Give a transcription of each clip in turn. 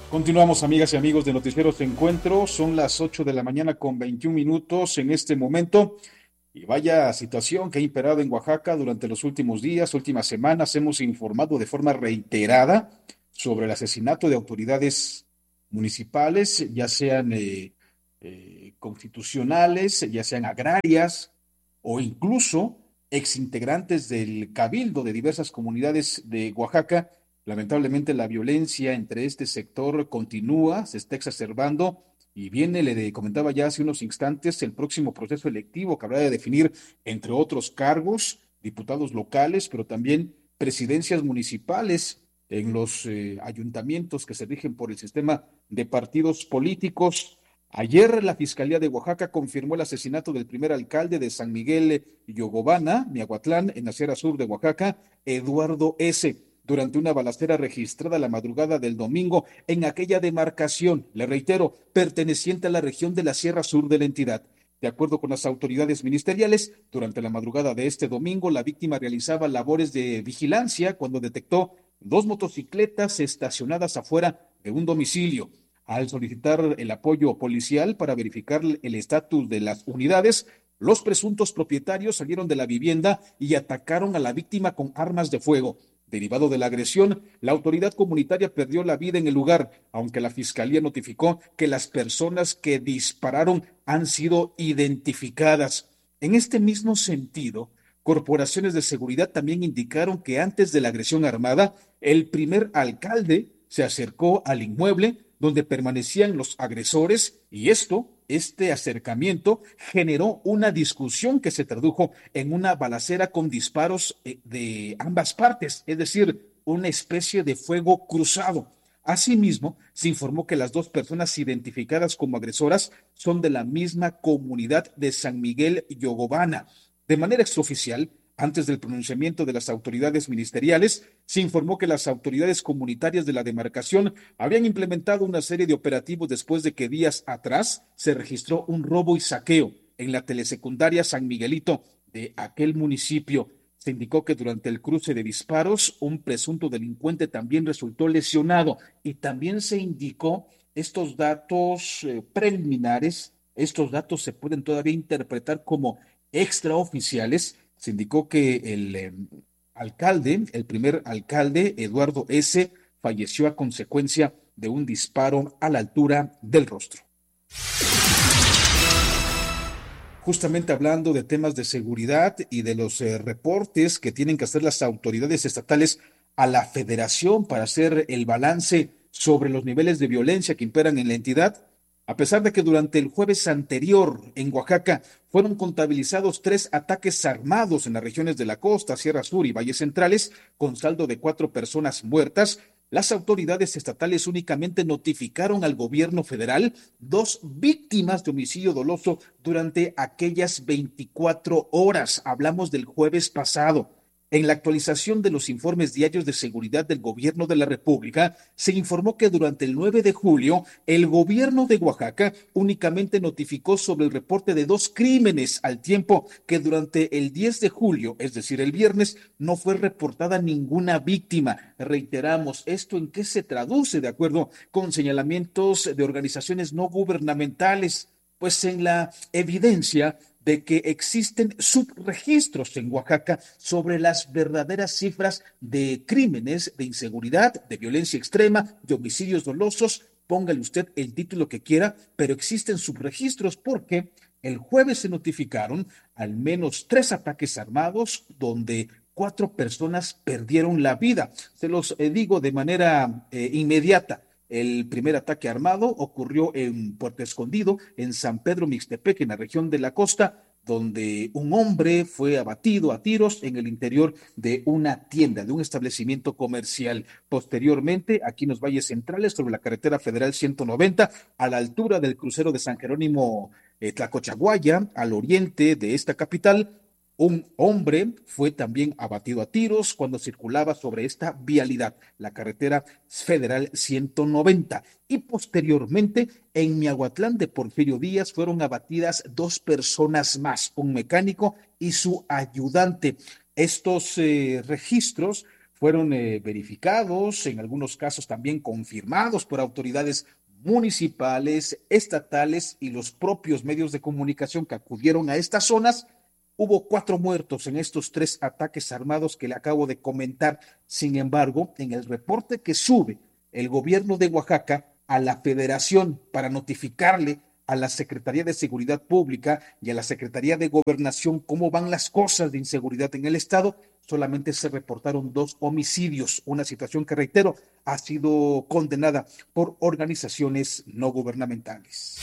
Continuamos, amigas y amigos de Noticieros Encuentro. Son las 8 de la mañana con 21 minutos en este momento. Y vaya situación que ha imperado en Oaxaca durante los últimos días, últimas semanas. Hemos informado de forma reiterada sobre el asesinato de autoridades municipales, ya sean constitucionales, ya sean agrarias o incluso exintegrantes del cabildo de diversas comunidades de Oaxaca. Lamentablemente la violencia entre este sector continúa, se está exacerbando y viene, comentaba ya hace unos instantes, el próximo proceso electivo que habrá de definir, entre otros cargos, diputados locales, pero también presidencias municipales en los ayuntamientos que se rigen por el sistema de partidos políticos. Ayer la Fiscalía de Oaxaca confirmó el asesinato del primer alcalde de San Miguel Yogobana, Miahuatlán, en la Sierra Sur de Oaxaca, Eduardo S., durante una balacera registrada la madrugada del domingo en aquella demarcación, le reitero, perteneciente a la región de la Sierra Sur de la entidad. De acuerdo con las autoridades ministeriales, durante la madrugada de este domingo, la víctima realizaba labores de vigilancia cuando detectó dos motocicletas estacionadas afuera de un domicilio. Al solicitar el apoyo policial para verificar el estatus de las unidades, los presuntos propietarios salieron de la vivienda y atacaron a la víctima con armas de fuego. Derivado de la agresión, la autoridad comunitaria perdió la vida en el lugar, aunque la fiscalía notificó que las personas que dispararon han sido identificadas. En este mismo sentido, corporaciones de seguridad también indicaron que antes de la agresión armada, el primer alcalde se acercó al inmueble donde permanecían los agresores y este acercamiento generó una discusión que se tradujo en una balacera con disparos de ambas partes, es decir, una especie de fuego cruzado. Asimismo, se informó que las dos personas identificadas como agresoras son de la misma comunidad de San Miguel Yogobana. De manera extraoficial, antes del pronunciamiento de las autoridades ministeriales, se informó que las autoridades comunitarias de la demarcación habían implementado una serie de operativos después de que días atrás se registró un robo y saqueo en la telesecundaria San Miguelito de aquel municipio. Se indicó que durante el cruce de disparos, un presunto delincuente también resultó lesionado y también se indicó estos datos preliminares. Estos datos se pueden todavía interpretar como extraoficiales. Se indicó que alcalde, el primer alcalde, Eduardo S., falleció a consecuencia de un disparo a la altura del rostro. Justamente hablando de temas de seguridad y de los reportes que tienen que hacer las autoridades estatales a la federación para hacer el balance sobre los niveles de violencia que imperan en la entidad, a pesar de que durante el jueves anterior en Oaxaca fueron contabilizados 3 ataques armados en las regiones de la costa, Sierra Sur y Valles Centrales, con saldo de 4 personas muertas, las autoridades estatales únicamente notificaron al gobierno federal 2 víctimas de homicidio doloso durante aquellas 24 horas. Hablamos del jueves pasado. En la actualización de los informes diarios de seguridad del gobierno de la República, se informó que durante el 9 de julio, el gobierno de Oaxaca únicamente notificó sobre el reporte de 2 crímenes, al tiempo que durante el 10 de julio, es decir, el viernes, no fue reportada ninguna víctima. Reiteramos, ¿esto en qué se traduce? De acuerdo con señalamientos de organizaciones no gubernamentales, pues en la evidencia de que existen subregistros en Oaxaca sobre las verdaderas cifras de crímenes, de inseguridad, de violencia extrema, de homicidios dolosos. Póngale usted el título que quiera, pero existen subregistros porque el jueves se notificaron al menos 3 ataques armados donde 4 personas perdieron la vida. Se los digo de manera inmediata. El primer ataque armado ocurrió en Puerto Escondido, en San Pedro Mixtepec, en la región de la costa, donde un hombre fue abatido a tiros en el interior de una tienda, de un establecimiento comercial. Posteriormente, aquí en los Valles Centrales, sobre la carretera federal 190, a la altura del crucero de San Jerónimo Tlacochaguaya, al oriente de esta capital, un hombre fue también abatido a tiros cuando circulaba sobre esta vialidad, la carretera federal 190. Y posteriormente, en Miahuatlán de Porfirio Díaz, fueron abatidas 2 personas más, un mecánico y su ayudante. Estos registros fueron verificados, en algunos casos también confirmados por autoridades municipales, estatales y los propios medios de comunicación que acudieron a estas zonas. Hubo 4 muertos en estos 3 ataques armados que le acabo de comentar. Sin embargo, en el reporte que sube el gobierno de Oaxaca a la Federación para notificarle a la Secretaría de Seguridad Pública y a la Secretaría de Gobernación cómo van las cosas de inseguridad en el estado, solamente se reportaron 2 homicidios, una situación que, reitero, ha sido condenada por organizaciones no gubernamentales.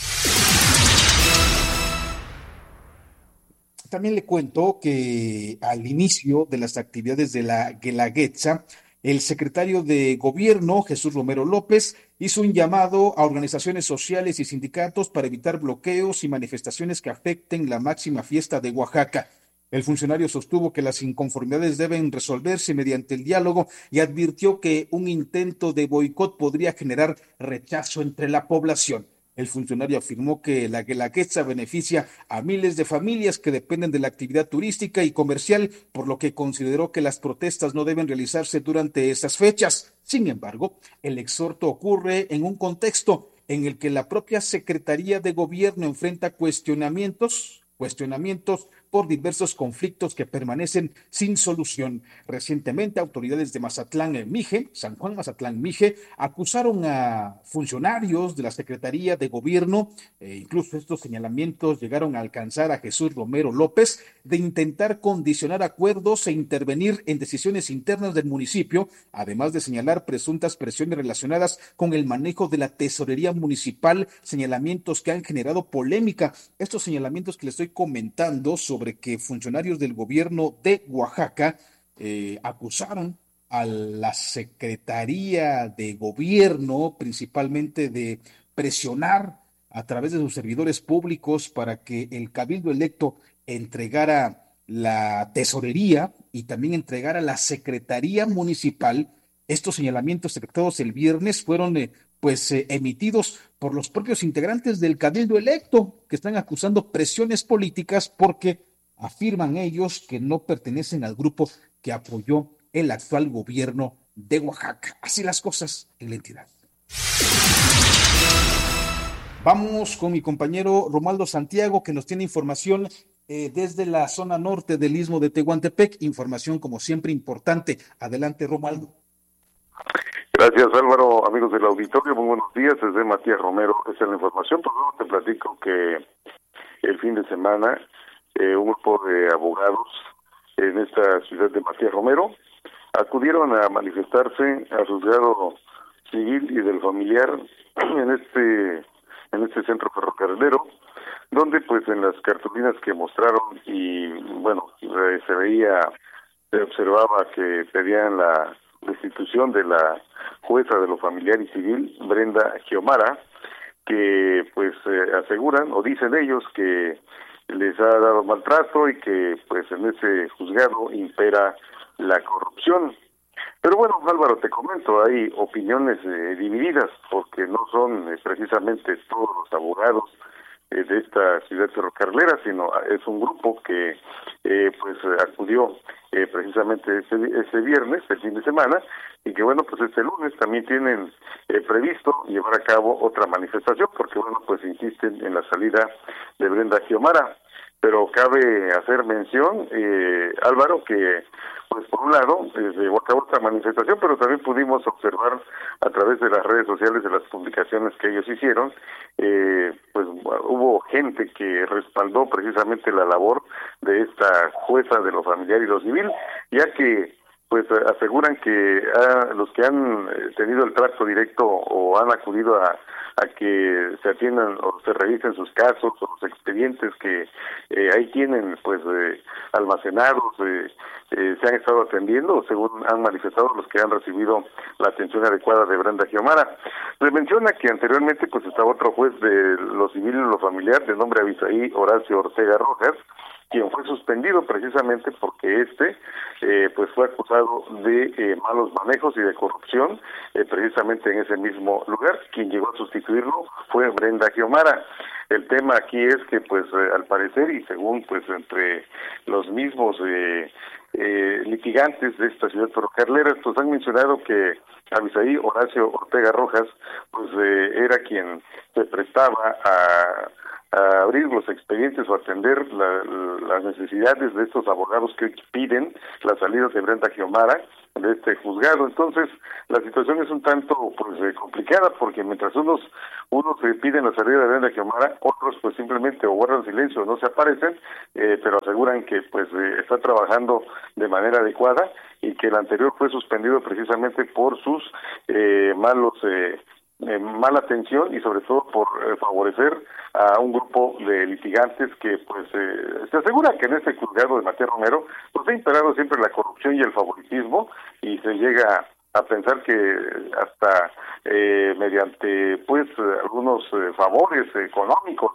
También le cuento que al inicio de las actividades de la Guelaguetza, el secretario de Gobierno, Jesús Romero López, hizo un llamado a organizaciones sociales y sindicatos para evitar bloqueos y manifestaciones que afecten la máxima fiesta de Oaxaca. El funcionario sostuvo que las inconformidades deben resolverse mediante el diálogo y advirtió que un intento de boicot podría generar rechazo entre la población. El funcionario afirmó que la Guelaguetza beneficia a miles de familias que dependen de la actividad turística y comercial, por lo que consideró que las protestas no deben realizarse durante esas fechas. Sin embargo, el exhorto ocurre en un contexto en el que la propia Secretaría de Gobierno enfrenta cuestionamientos por diversos conflictos que permanecen sin solución. Recientemente, autoridades de San Juan Mazatlán Mije, acusaron a funcionarios de la Secretaría de Gobierno, incluso estos señalamientos llegaron a alcanzar a Jesús Romero López, de intentar condicionar acuerdos e intervenir en decisiones internas del municipio, además de señalar presuntas presiones relacionadas con el manejo de la tesorería municipal, señalamientos que han generado polémica. Estos señalamientos que le estoy comentando sobre que funcionarios del gobierno de Oaxaca acusaron a la Secretaría de Gobierno, principalmente de presionar a través de sus servidores públicos para que el cabildo electo entregara la tesorería y también entregara la secretaría municipal. Estos señalamientos efectuados el viernes fueron emitidos por los propios integrantes del cabildo electo, que están acusando presiones políticas porque afirman ellos que no pertenecen al grupo que apoyó el actual gobierno de Oaxaca. Así las cosas en la entidad. Vamos con mi compañero Romualdo Santiago, que nos tiene información desde la zona norte del Istmo de Tehuantepec. Información, como siempre, importante. Adelante, Romualdo. Gracias, Álvaro. Amigos del auditorio, muy buenos días. Desde Matías Romero, esa es la información. Por luego te platico que el fin de semana un grupo de abogados en esta ciudad de Matías Romero acudieron a manifestarse al juzgado civil y del familiar en este centro ferrocarrilero, donde pues en las cartulinas que mostraron y bueno, se observaba que pedían la destitución de la jueza de lo familiar y civil, Brenda Giomara, que pues aseguran o dicen ellos que les ha dado maltrato y que pues en ese juzgado impera la corrupción. Pero bueno, Álvaro, te comento, hay opiniones divididas, porque no son precisamente todos los abogados de esta ciudad ferrocarrilera, sino es un grupo que acudió precisamente ese viernes, el fin de semana, y que bueno, pues este lunes también tienen previsto llevar a cabo otra manifestación, porque bueno, pues insisten en la salida de Brenda Giomara. Pero cabe hacer mención, Álvaro, que pues por un lado se llevó a cabo esta manifestación, pero también pudimos observar a través de las redes sociales, de las publicaciones que ellos hicieron, pues hubo gente que respaldó precisamente la labor de esta jueza de lo familiar y lo civil, ya que pues aseguran que los que han tenido el trato directo o han acudido a que se atiendan o se revisen sus casos o los expedientes que ahí tienen pues almacenados, se han estado atendiendo, según han manifestado los que han recibido la atención adecuada de Brenda Giomara. Se menciona que anteriormente pues estaba otro juez de lo civil y lo familiar de nombre Abisaí Horacio Ortega Rojas, quien fue suspendido precisamente porque pues fue acusado de malos manejos y de corrupción, precisamente en ese mismo lugar. Quien llegó a sustituirlo fue Brenda Guiomara. El tema aquí es que, pues, al parecer, y según, pues, entre los mismos litigantes de esta ciudad ferrocarrilera, pues han mencionado que Abisaí Horacio Ortega Rojas, pues, era quien se prestaba a abrir los expedientes o atender las necesidades de estos abogados que piden la salida de Brenda Guiomara de este juzgado. Entonces, la situación es un tanto pues complicada, porque mientras unos piden la salida de Brenda Guiomara, otros pues simplemente o guardan silencio o no se aparecen, pero aseguran que pues está trabajando de manera adecuada y que el anterior fue suspendido precisamente por sus mala atención y sobre todo por favorecer a un grupo de litigantes que pues se asegura que en este juzgado de Matías Romero pues ha imperado siempre la corrupción y el favoritismo, y se llega a pensar que hasta mediante pues algunos favores económicos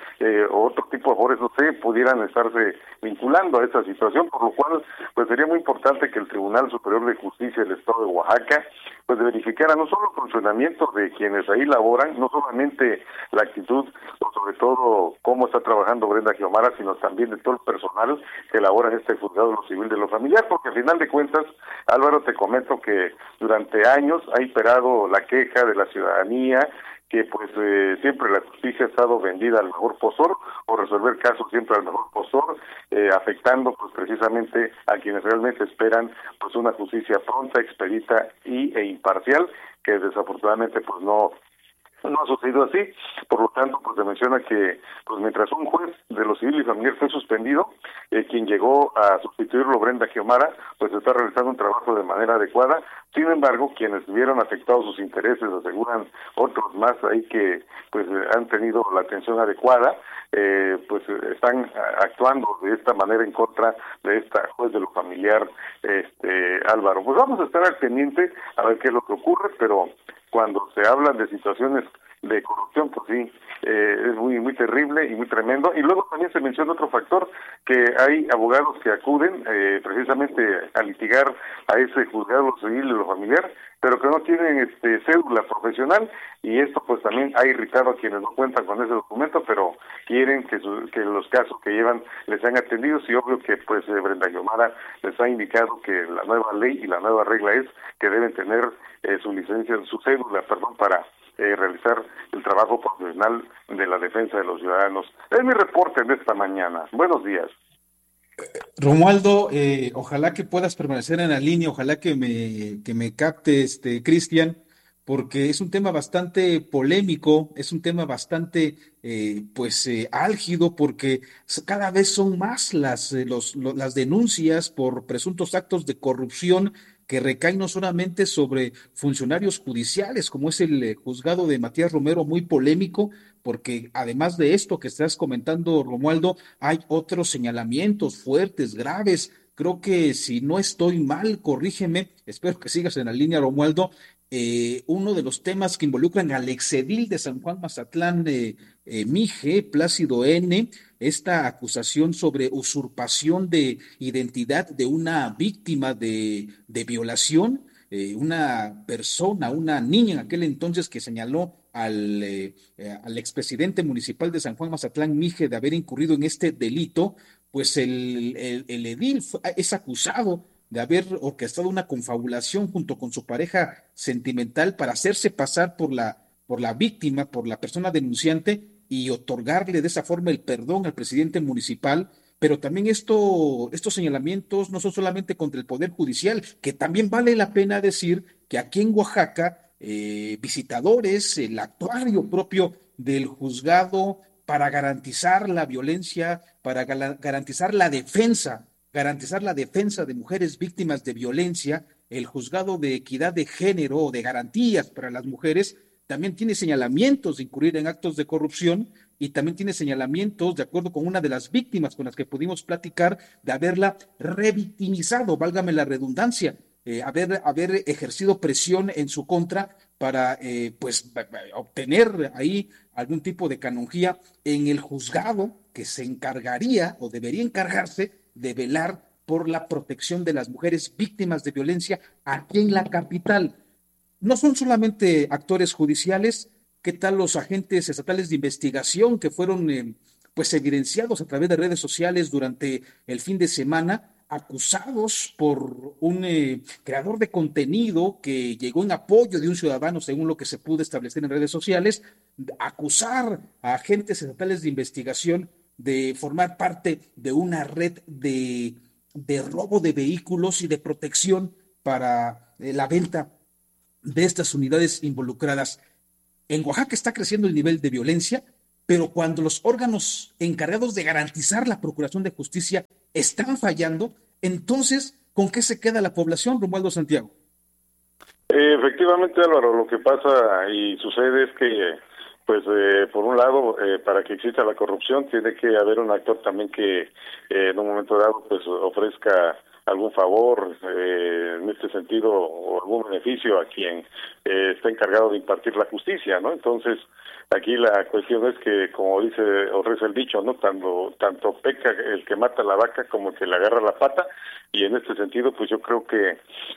o otro tipo de favores, no sé, pudieran estarse vinculando a esta situación, por lo cual pues sería muy importante que el Tribunal Superior de Justicia del Estado de Oaxaca pues verificara no solo el funcionamiento de quienes ahí laboran, no solamente la actitud o sobre todo cómo está trabajando Brenda Guiomara, sino también de todo el personal que labora en este juzgado de lo civil de lo familiar, porque al final de cuentas, Álvaro, te comento que durante años ha imperado la queja de la ciudadanía que pues siempre la justicia ha estado vendida al mejor postor, o resolver casos siempre al mejor postor, afectando pues precisamente a quienes realmente esperan pues una justicia pronta, expedita e imparcial, que desafortunadamente pues no ha sucedido así. Por lo tanto, pues se menciona que pues mientras un juez de lo civil y familiar fue suspendido, quien llegó a sustituirlo, Brenda Guiomara, pues está realizando un trabajo de manera adecuada. Sin embargo, quienes vieron afectados sus intereses, aseguran otros más ahí que pues han tenido la atención adecuada, pues están actuando de esta manera en contra de esta juez de lo familiar, Álvaro. Pues vamos a estar al pendiente a ver qué es lo que ocurre, pero cuando se hablan de situaciones de corrupción, pues sí, es muy muy terrible y muy tremendo. Y luego también se menciona otro factor, que hay abogados que acuden precisamente a litigar a ese juzgado civil de lo familiar, pero que no tienen cédula profesional, y esto pues también ha irritado a quienes no cuentan con ese documento, pero quieren que los casos que llevan les sean atendidos, y obvio que pues Brenda Guiomara les ha indicado que la nueva ley y la nueva regla es que deben tener su cédula, para realizar el trabajo profesional de la defensa de los ciudadanos. Es mi reporte de esta mañana. Buenos días. Romualdo, ojalá que puedas permanecer en la línea, ojalá que me capte Cristian, porque es un tema bastante polémico, es un tema bastante álgido, porque cada vez son más las denuncias por presuntos actos de corrupción que recaen no solamente sobre funcionarios judiciales, como es el juzgado de Matías Romero, muy polémico, porque además de esto que estás comentando, Romualdo, hay otros señalamientos fuertes, graves. Creo que si no estoy mal, corrígeme, espero que sigas en la línea, Romualdo. Uno de los temas que involucran al exedil de San Juan Mazatlán, Mije, Plácido N., esta acusación sobre usurpación de identidad de una víctima de violación, una persona, una niña en aquel entonces que señaló al expresidente municipal de San Juan Mazatlán, Mije, de haber incurrido en este delito. Pues el edil es acusado de haber orquestado una confabulación junto con su pareja sentimental para hacerse pasar por la víctima, por la persona denunciante, y otorgarle de esa forma el perdón al presidente municipal. Pero también estos señalamientos no son solamente contra el Poder Judicial, que también vale la pena decir que aquí en Oaxaca, visitadores, el actuario propio del juzgado para garantizar la violencia, para garantizar la defensa de mujeres víctimas de violencia, el juzgado de equidad de género o de garantías para las mujeres también tiene señalamientos de incurrir en actos de corrupción, y también tiene señalamientos, de acuerdo con una de las víctimas con las que pudimos platicar, de haberla revictimizado, válgame la redundancia, haber ejercido presión en su contra para obtener ahí algún tipo de canonjía en el juzgado que se encargaría o debería encargarse de velar por la protección de las mujeres víctimas de violencia aquí en la capital. No son solamente actores judiciales. ¿Qué tal los agentes estatales de investigación que fueron pues evidenciados a través de redes sociales durante el fin de semana, acusados por un creador de contenido que llegó en apoyo de un ciudadano, según lo que se pudo establecer en redes sociales, acusar a agentes estatales de investigación de formar parte de una red de robo de vehículos y de protección para la venta de estas unidades involucradas? En Oaxaca está creciendo el nivel de violencia, pero cuando los órganos encargados de garantizar la procuración de justicia están fallando, entonces, ¿con qué se queda la población, Romualdo Santiago? Efectivamente, Álvaro, lo que pasa y sucede es que, pues, por un lado, para que exista la corrupción, tiene que haber un actor también que en un momento dado, pues, ofrezca algún favor en este sentido o algún beneficio a quien está encargado de impartir la justicia, ¿no? Entonces, aquí la cuestión es que, como dice o reza el dicho, ¿no? Tanto peca el que mata la vaca como el que le agarra la pata, y en este sentido, pues yo creo que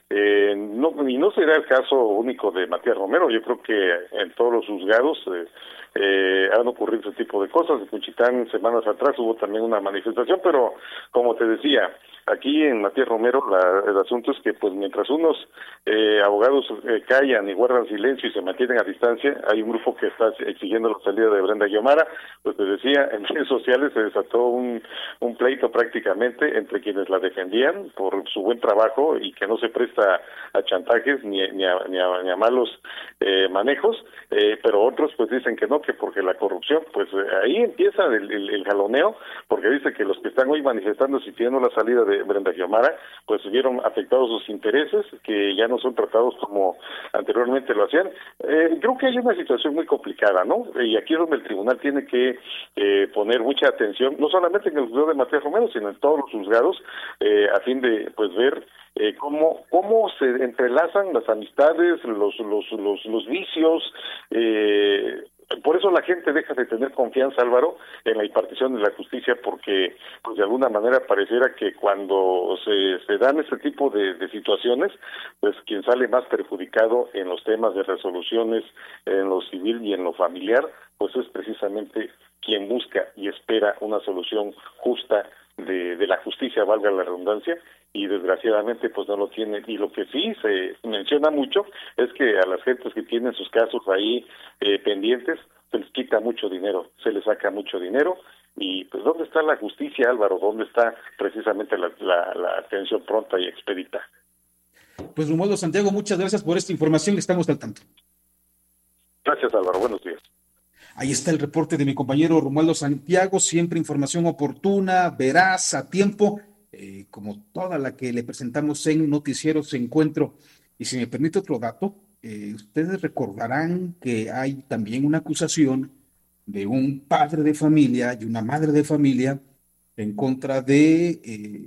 no será el caso único de Matías Romero. Yo creo que en todos los juzgados han ocurrido ese tipo de cosas. En Cuchitán, semanas atrás, hubo también una manifestación, pero como te decía, aquí en Matías Romero el asunto es que, pues, mientras unos abogados callan y guardan silencio y se mantienen a distancia, hay un grupo que está exigiendo la salida de Brenda Guiomara. Pues te decía, en redes sociales se desató un pleito prácticamente entre quienes la defendían por su buen trabajo y que no se presta a chantajes ni a malos manejos, pero otros pues dicen que no, que porque la corrupción, pues ahí empieza el jaloneo, porque dice que los que están hoy manifestando si pidiendo la salida de Brenda Guiomara, pues vieron afectados sus intereses, que ya no son tratados como anteriormente lo hacían. Creo que hay una situación muy complicada, ¿no? Y aquí es donde el tribunal tiene que poner mucha atención, no solamente en el juzgado de Matías Romero, sino en todos los juzgados, a fin de, pues, ver cómo se entrelazan las amistades, los vicios. Por eso la gente deja de tener confianza, Álvaro, en la impartición de la justicia, porque pues de alguna manera pareciera que cuando se dan este tipo de situaciones, pues quien sale más perjudicado en los temas de resoluciones, en lo civil y en lo familiar, pues es precisamente quien busca y espera una solución justa de la justicia, valga la redundancia, y desgraciadamente pues no lo tienen. Y lo que sí se menciona mucho es que a las gentes que tienen sus casos ahí pendientes se les quita mucho dinero, se les saca mucho dinero. Y pues ¿dónde está la justicia, Álvaro? ¿Dónde está precisamente la atención pronta y expedita? Pues Romualdo Santiago, muchas gracias por esta información, estamos al tanto. Gracias, Álvaro, buenos días. Ahí está el reporte de mi compañero Romualdo Santiago, siempre información oportuna, veraz, a tiempo, como toda la que le presentamos en Noticieros Encuentro. Y si me permite otro dato, ustedes recordarán que hay también una acusación de un padre de familia y una madre de familia en contra de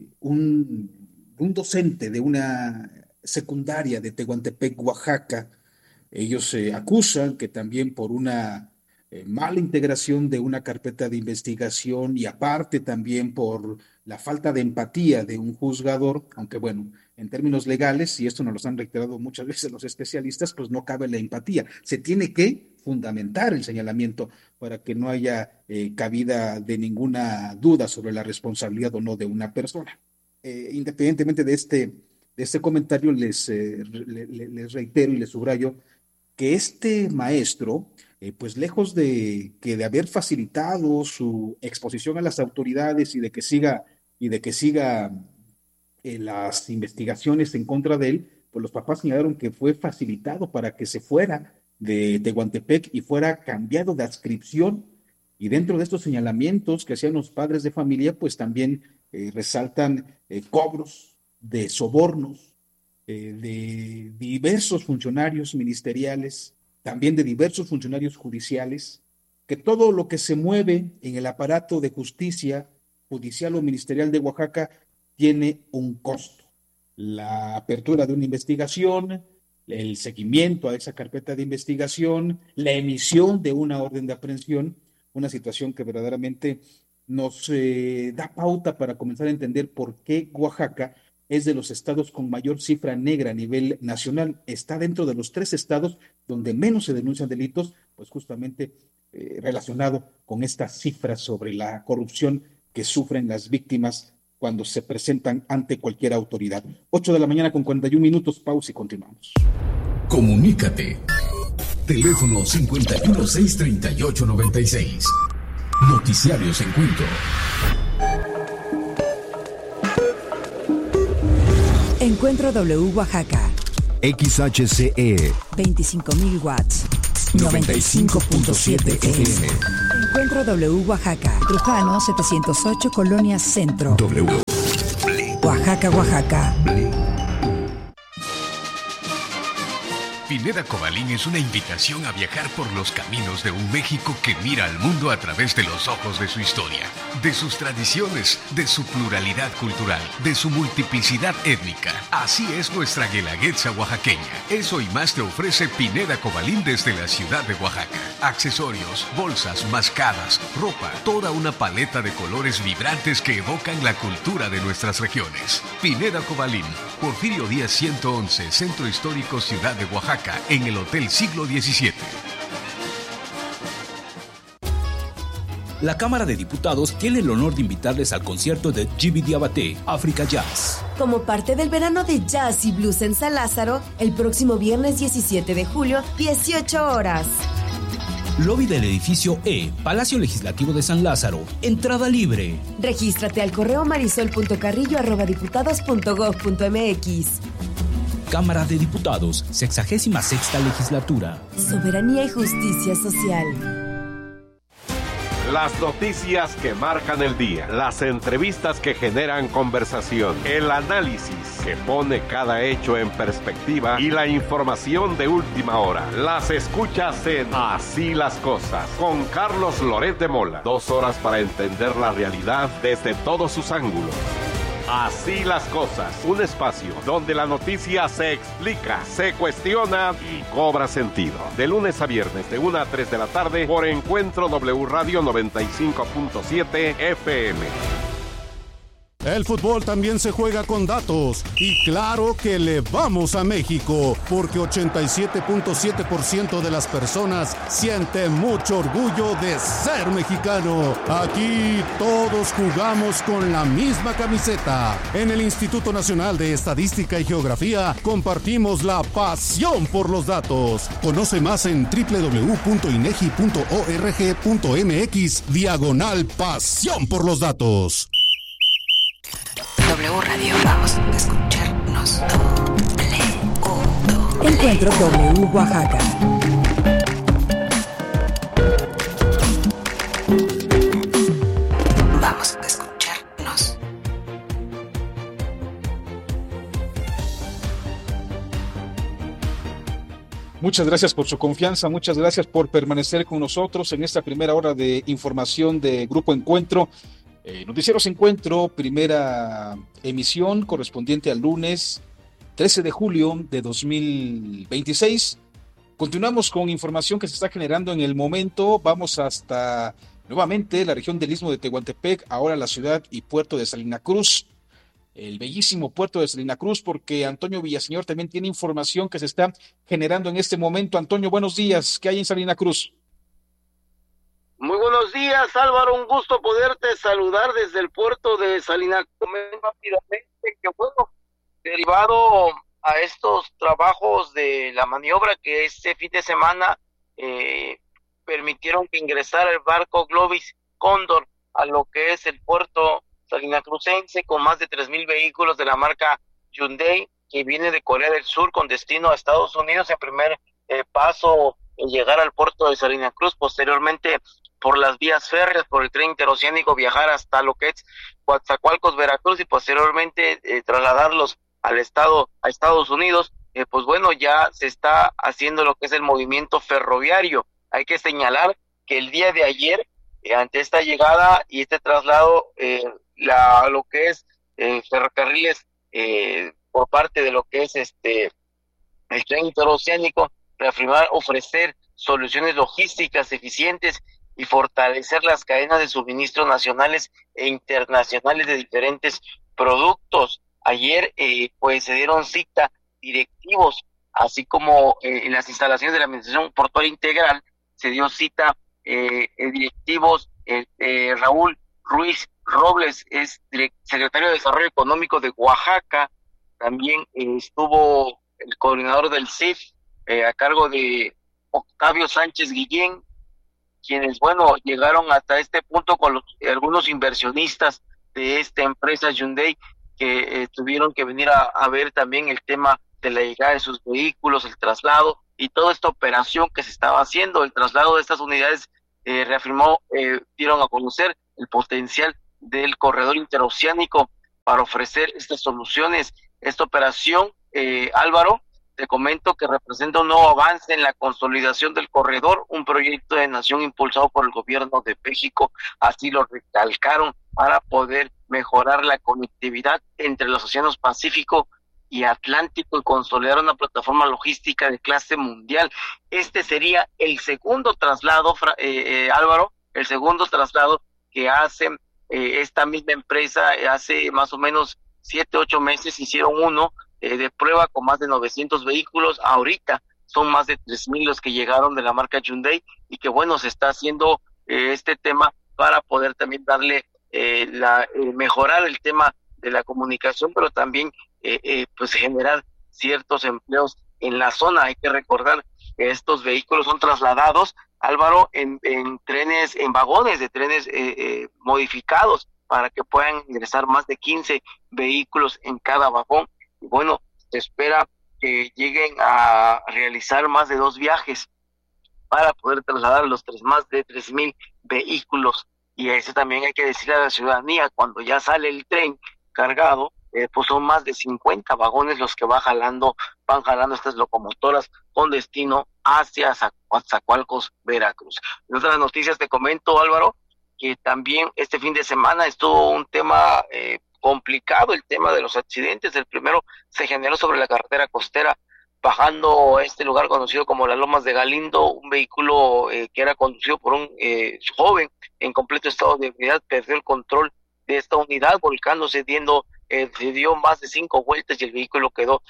un docente de una secundaria de Tehuantepec, Oaxaca. Ellos se acusan que también por una mala integración de una carpeta de investigación y aparte también por la falta de empatía de un juzgador, aunque bueno, en términos legales, y esto nos lo han reiterado muchas veces los especialistas, pues no cabe la empatía. Se tiene que fundamentar el señalamiento para que no haya cabida de ninguna duda sobre la responsabilidad o no de una persona. Independientemente de este comentario, les reitero y les subrayo que este maestro, pues lejos de haber facilitado su exposición a las autoridades y de que siga las investigaciones en contra de él, pues los papás señalaron que fue facilitado para que se fuera de Tehuantepec y fuera cambiado de adscripción. Y dentro de estos señalamientos que hacían los padres de familia, pues también resaltan cobros de sobornos de diversos funcionarios ministeriales, también de diversos funcionarios judiciales, que todo lo que se mueve en el aparato de justicia judicial o ministerial de Oaxaca tiene un costo. La apertura de una investigación, el seguimiento a esa carpeta de investigación, la emisión de una orden de aprehensión, una situación que verdaderamente nos da pauta para comenzar a entender por qué Oaxaca es de los estados con mayor cifra negra a nivel nacional. Está dentro de los 3 estados donde menos se denuncian delitos, pues justamente relacionado con estas cifras sobre la corrupción que sufren las víctimas cuando se presentan ante cualquier autoridad. 8:41 a.m, pausa y continuamos. Comunícate. Teléfono 5163896. Noticiarios Encuentro. Encuentro W Oaxaca. XHCE 25.000 watts. 95.7 FM. Encuentro W Oaxaca. Trujano 708, Colonia Centro. W. Oaxaca, Oaxaca. Pineda Cobalín es una invitación a viajar por los caminos de un México que mira al mundo a través de los ojos de su historia, de sus tradiciones, de su pluralidad cultural, de su multiplicidad étnica. Así es nuestra guelaguetza oaxaqueña. Eso y más te ofrece Pineda Cobalín desde la ciudad de Oaxaca. Accesorios, bolsas, mascadas, ropa, toda una paleta de colores vibrantes que evocan la cultura de nuestras regiones. Pineda Cobalín, Porfirio Díaz 111, Centro Histórico Ciudad de Oaxaca, en el Hotel Siglo XVII. La Cámara de Diputados tiene el honor de invitarles al concierto de Djiby Diabaté, África Jazz. Como parte del verano de jazz y blues en San Lázaro, el próximo viernes 17 de julio, 18 horas. Lobby del edificio E, Palacio Legislativo de San Lázaro. Entrada libre. Regístrate al correo marisol.carrillo@diputados.gov.mx. Cámara de Diputados, 66ª Legislatura. Soberanía y justicia social. Las noticias que marcan el día, las entrevistas que generan conversación, el análisis que pone cada hecho en perspectiva y la información de última hora. Las escuchas en Así las Cosas, con Carlos Loret de Mola. 2 horas para entender la realidad desde todos sus ángulos. Así las Cosas, un espacio donde la noticia se explica, se cuestiona y cobra sentido. De lunes a viernes, de 1 a 3 de la tarde, por Encuentro W Radio 95.7 FM. El fútbol también se juega con datos y claro que le vamos a México porque 87.7% de las personas sienten mucho orgullo de ser mexicano. Aquí todos jugamos con la misma camiseta. En el Instituto Nacional de Estadística y Geografía compartimos la pasión por los datos. Conoce más en www.inegi.org.mx/pasión por los datos. W Radio, vamos a escucharnos. Encuentro W Oaxaca. Vamos a escucharnos. Muchas gracias por su confianza, muchas gracias por permanecer con nosotros en esta primera hora de información de Grupo Encuentro. Noticieros Encuentro, primera emisión correspondiente al lunes 13 de julio de 2026. Continuamos con información que se está generando en el momento. Vamos hasta nuevamente la región del Istmo de Tehuantepec, ahora la ciudad y puerto de Salina Cruz. El bellísimo puerto de Salina Cruz, porque Antonio Villaseñor también tiene información que se está generando en este momento. Antonio, buenos días. ¿Qué hay en Salina Cruz? Muy buenos días, Álvaro, un gusto poderte saludar desde el puerto de Salina Cruz. Rápidamente, que bueno, derivado a estos trabajos de la maniobra que este fin de semana permitieron que ingresara el barco Globis Cóndor a lo que es el puerto salinacrucense con más de 3,000 vehículos de la marca Hyundai que viene de Corea del Sur con destino a Estados Unidos en primer paso en llegar al puerto de Salina Cruz, posteriormente por las vías férreas, por el tren interoceánico, viajar hasta lo que es Coatzacoalcos, Veracruz, y posteriormente trasladarlos a Estados Unidos. Pues bueno, ya se está haciendo lo que es el movimiento ferroviario. Hay que señalar que el día de ayer, ante esta llegada y este traslado, lo que es ferrocarriles por parte de lo que es el tren interoceánico, reafirmar, ofrecer soluciones logísticas eficientes y fortalecer las cadenas de suministro nacionales e internacionales de diferentes productos. Ayer pues se dieron cita directivos, así como en las instalaciones de la Administración Portuaria Integral se dio cita directivos. Raúl Ruiz Robles es secretario de Desarrollo Económico de Oaxaca. También estuvo el coordinador del CIF a cargo de Octavio Sánchez Guillén, quienes, bueno, llegaron hasta este punto con algunos inversionistas de esta empresa Hyundai que tuvieron que venir a ver también el tema de la llegada de sus vehículos, el traslado y toda esta operación que se estaba haciendo. El traslado de estas unidades dieron a conocer el potencial del corredor interoceánico para ofrecer estas soluciones. Esta operación, Álvaro, te comento que representa un nuevo avance en la consolidación del corredor, un proyecto de nación impulsado por el gobierno de México, así lo recalcaron, para poder mejorar la conectividad entre los océanos Pacífico y Atlántico y consolidar una plataforma logística de clase mundial. Este sería el segundo traslado, Álvaro, el segundo traslado que hace esta misma empresa. Hace más o menos 7-8 meses hicieron uno de prueba con más de 900 vehículos. Ahorita son más de 3,000 los que llegaron de la marca Hyundai, y que bueno, se está haciendo este tema para poder también darle mejorar el tema de la comunicación, pero también pues generar ciertos empleos en la zona. Hay que recordar que estos vehículos son trasladados, Álvaro, en trenes, en vagones de trenes modificados, para que puedan ingresar más de 15 vehículos en cada vagón. Y bueno, se espera que lleguen a realizar más de 2 viajes para poder trasladar más de 3,000 vehículos. Y eso también hay que decirle a la ciudadanía, cuando ya sale el tren cargado, pues son más de 50 vagones los que van jalando estas locomotoras con destino hacia Coatzacoalcos, Veracruz. En otras noticias te comento, Álvaro, que también este fin de semana estuvo un tema complicado, el tema de los accidentes. El primero se generó sobre la carretera costera, bajando a este lugar conocido como las Lomas de Galindo. Un vehículo que era conducido por un joven en completo estado de ebriedad perdió el control de esta unidad, volcándose, se dio más de 5 vueltas y el vehículo quedó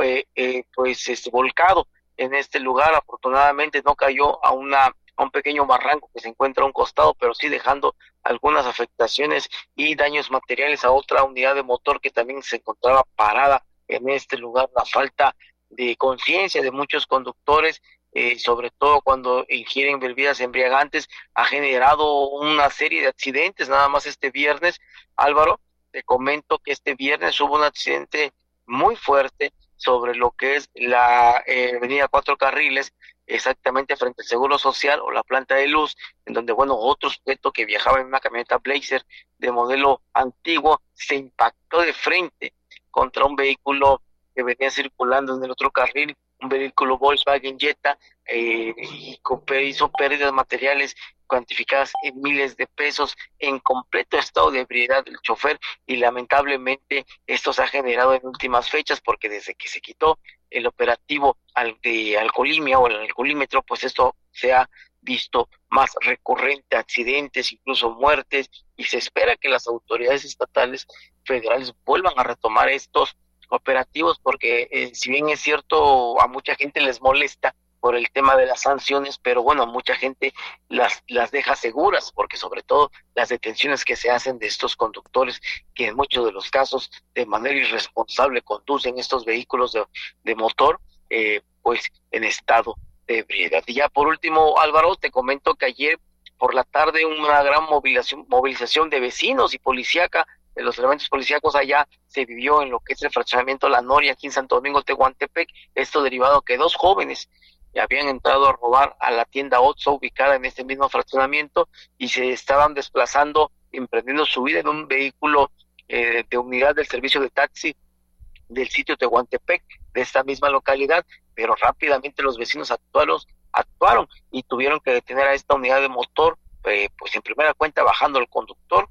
volcado en este lugar. Afortunadamente no cayó a un pequeño barranco que se encuentra a un costado, pero sí dejando algunas afectaciones y daños materiales a otra unidad de motor que también se encontraba parada en este lugar. La falta de conciencia de muchos conductores, sobre todo cuando ingieren bebidas embriagantes, ha generado una serie de accidentes. Nada más este viernes, Álvaro, te comento que este viernes hubo un accidente muy fuerte sobre lo que es la avenida 4 Carriles, exactamente frente al Seguro Social o la planta de luz, en donde, bueno, otro sujeto que viajaba en una camioneta Blazer de modelo antiguo se impactó de frente contra un vehículo que venía circulando en el otro carril, un vehículo Volkswagen Jetta, y hizo pérdidas materiales cuantificadas en miles de pesos, en completo estado de ebriedad del chofer, y lamentablemente esto se ha generado en últimas fechas, porque desde que se quitó el operativo de alcoholemia o el alcoholímetro, pues esto se ha visto más recurrente, accidentes, incluso muertes, y se espera que las autoridades estatales, federales, vuelvan a retomar estos operativos, porque si bien es cierto, a mucha gente les molesta por el tema de las sanciones, pero bueno, a mucha gente las deja seguras, porque sobre todo las detenciones que se hacen de estos conductores, que en muchos de los casos de manera irresponsable conducen estos vehículos de motor, pues en estado de ebriedad. Y ya por último, Álvaro, te comento que ayer por la tarde una gran movilización de vecinos y policíaca, de los elementos policíacos allá, se vivió en lo que es el fraccionamiento La Noria, aquí en Santo Domingo, Tehuantepec. Esto derivado que 2 jóvenes habían entrado a robar a la tienda Oxxo ubicada en este mismo fraccionamiento, y se estaban desplazando, emprendiendo su vida en un vehículo de unidad del servicio de taxi del sitio Tehuantepec, de esta misma localidad, pero rápidamente los vecinos actuaron y tuvieron que detener a esta unidad de motor, pues en primera cuenta bajando el conductor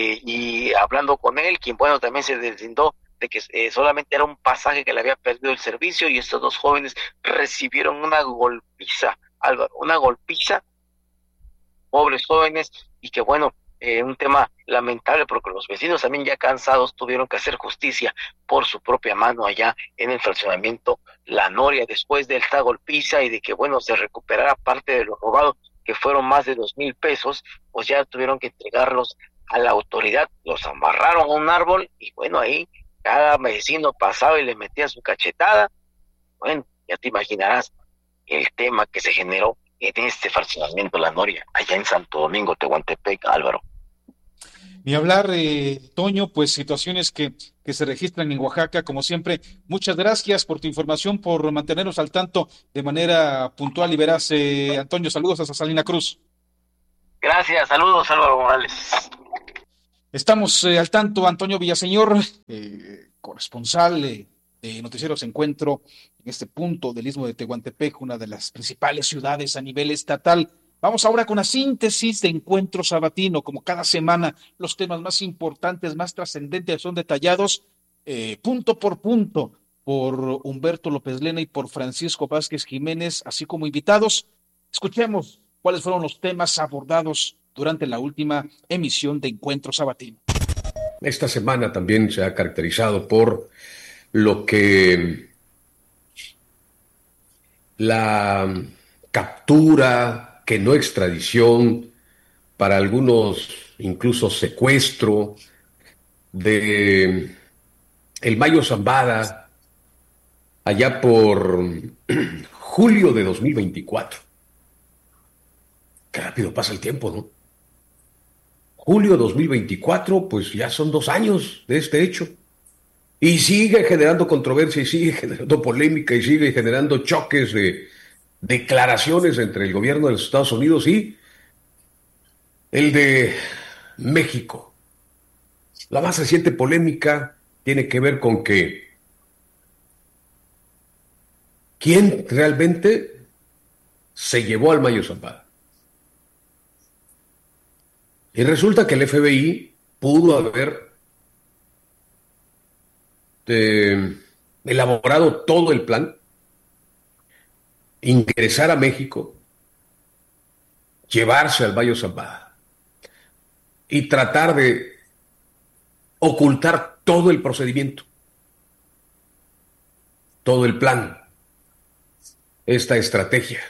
y hablando con él, quien bueno también se deslindó de que solamente era un pasaje que le había perdido el servicio, y estos 2 jóvenes recibieron una golpiza, Álvaro, una golpiza pobres jóvenes, y que bueno, un tema lamentable porque los vecinos también ya cansados tuvieron que hacer justicia por su propia mano allá en el fraccionamiento La Noria, después del golpiza y de que bueno, se recuperara parte de lo robado, que fueron más de 2,000 pesos, pues ya tuvieron que entregarlos a la autoridad, los amarraron a un árbol y bueno, ahí cada vecino pasaba y le metía su cachetada. Bueno, ya te imaginarás el tema que se generó en este fraccionamiento La Noria, allá en Santo Domingo, Tehuantepec, Álvaro. Ni hablar, Toño, pues situaciones que se registran en Oaxaca, como siempre. Muchas gracias por tu información, por mantenernos al tanto de manera puntual y veraz. Antonio, saludos hasta Salina Cruz. Gracias, saludos, Álvaro Morales. Estamos al tanto, Antonio Villaseñor, corresponsal de Noticieros Encuentro en este punto del Istmo de Tehuantepec, una de las principales ciudades a nivel estatal. Vamos ahora con la síntesis de Encuentro Sabatino. Como cada semana, los temas más importantes, más trascendentes son detallados punto por punto por Humberto López Lena y por Francisco Vázquez Jiménez, así como invitados. Escuchemos cuáles fueron los temas abordados durante la última emisión de Encuentro Sabatino. Esta semana también se ha caracterizado por lo que la captura, que no extradición, para algunos incluso secuestro de el Mayo Zambada allá por julio de 2024. Qué rápido pasa el tiempo, ¿no? Julio 2024, pues ya son 2 años de este hecho. Y sigue generando controversia, y sigue generando polémica, y sigue generando choques de declaraciones entre el gobierno de los Estados Unidos y el de México. La más reciente polémica tiene que ver con que ¿quién realmente se llevó al Mayo Zambada? Y resulta que el FBI pudo haber elaborado todo el plan, ingresar a México, llevarse al Mayo Zambada y tratar de ocultar todo el procedimiento, todo el plan, esta estrategia.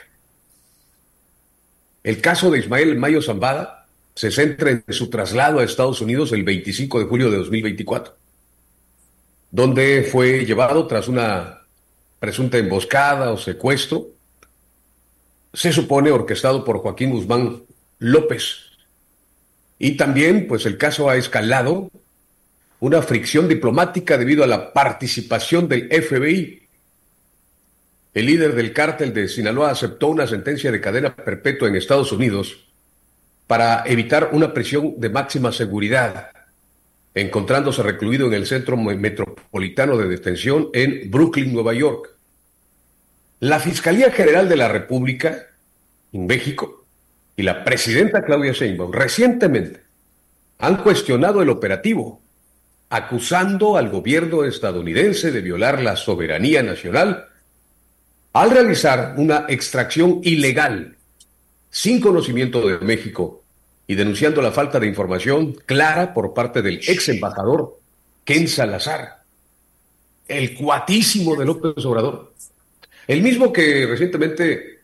El caso de Ismael Mayo Zambada se centra en su traslado a Estados Unidos el 25 de julio de 2024, donde fue llevado tras una presunta emboscada o secuestro, se supone orquestado por Joaquín Guzmán López. Y también, pues el caso ha escalado una fricción diplomática debido a la participación del FBI. El líder del cártel de Sinaloa aceptó una sentencia de cadena perpetua en Estados Unidos para evitar una prisión de máxima seguridad, encontrándose recluido en el Centro Metropolitano de Detención en Brooklyn, Nueva York. La Fiscalía General de la República en México y la presidenta Claudia Sheinbaum recientemente han cuestionado el operativo, acusando al gobierno estadounidense de violar la soberanía nacional al realizar una extracción ilegal sin conocimiento de México y denunciando la falta de información clara por parte del ex embajador Ken Salazar, el cuatísimo de López Obrador, el mismo que recientemente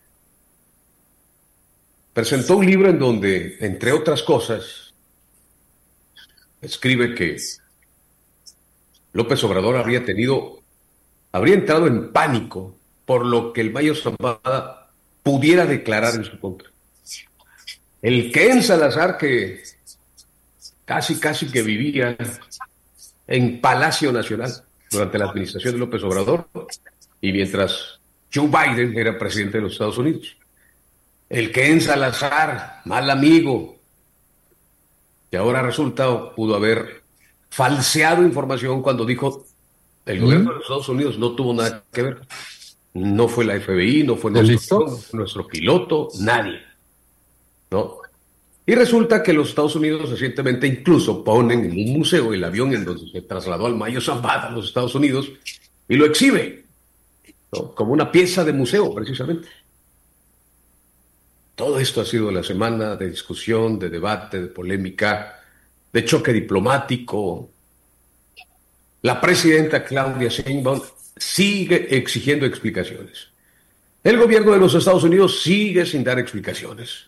presentó un libro en donde, entre otras cosas, escribe que López Obrador habría entrado en pánico por lo que el Mayo Zambada pudiera declarar en su contra. El Ken Salazar, que casi que vivía en Palacio Nacional durante la administración de López Obrador y mientras Joe Biden era presidente de los Estados Unidos. El Ken Salazar, mal amigo, que ahora resulta pudo haber falseado información cuando dijo el gobierno de los Estados Unidos no tuvo nada que ver. No fue la FBI, no fue nuestro piloto, nadie. ¿No? Y resulta que los Estados Unidos recientemente incluso ponen en un museo el avión en donde se trasladó al Mayo Zambada a los Estados Unidos y lo exhibe, ¿no? Como una pieza de museo, precisamente. Todo esto ha sido la semana de discusión, de debate, de polémica, de choque diplomático. La presidenta Claudia Sheinbaum sigue exigiendo explicaciones. El gobierno de los Estados Unidos sigue sin dar explicaciones.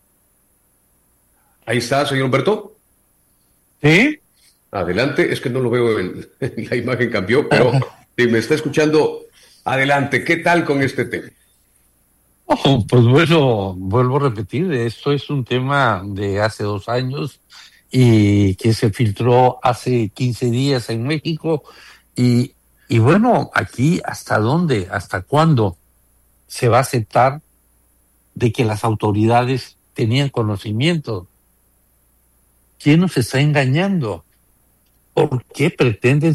Ahí está, señor Humberto. ¿Sí? Adelante, es que no lo veo, la imagen cambió, pero si me está escuchando, adelante, ¿qué tal con este tema? Oh, pues bueno, vuelvo a repetir, esto es un tema de hace 2 años y que se filtró hace 15 días en México y bueno, aquí ¿hasta dónde, hasta cuándo se va a aceptar de que las autoridades tenían conocimiento? ¿Quién nos está engañando? ¿Por qué pretenden